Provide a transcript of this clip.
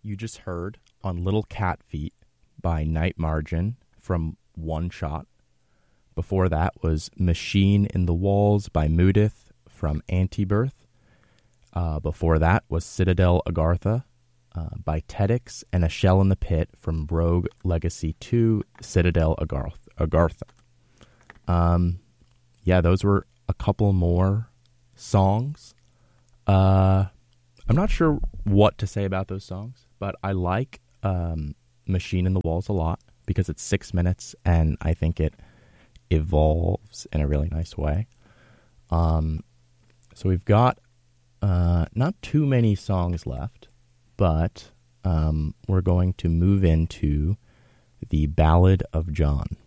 you just heard On Little Cat Feet by Night Margin from One Shot. Before that was Machine in the Walls by Moodith from Antibirth. Before that was Citadel Agartha by Tedix, and A Shell in the Pit from Rogue Legacy 2, Citadel Agartha. Yeah, those were a couple more songs. I'm not sure what to say about those songs, but I like Machine in the Walls a lot because it's 6 minutes and I think it evolves in a really nice way. So we've got not too many songs left, but we're going to move into the Ballad of John.